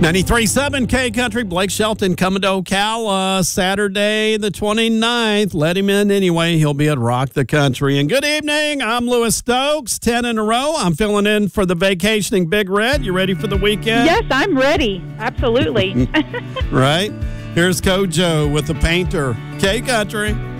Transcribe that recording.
93.7 K Country, Blake Shelton coming to Ocala Saturday the 29th. Let him in anyway. He'll be at Rock the Country. And good evening. I'm Lewis Stokes, 10 in a row. I'm filling in for the vacationing Big Red. You ready for the weekend? Yes, I'm ready. Absolutely. Right. Here's Coach Joe with the Painter. K Country.